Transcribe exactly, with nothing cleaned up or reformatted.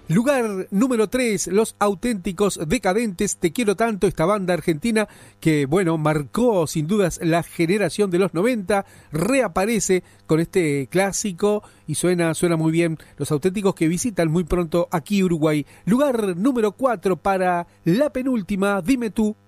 Lugar número tres, Los Auténticos Decadentes, Te quiero tanto, esta banda argentina que, bueno, marcó sin dudas la generación de los noventa, reaparece con este clásico y suena, suena muy bien. Los Auténticos que visitan muy pronto aquí Uruguay. Lugar número cuatro para la penúltima, Dime tú.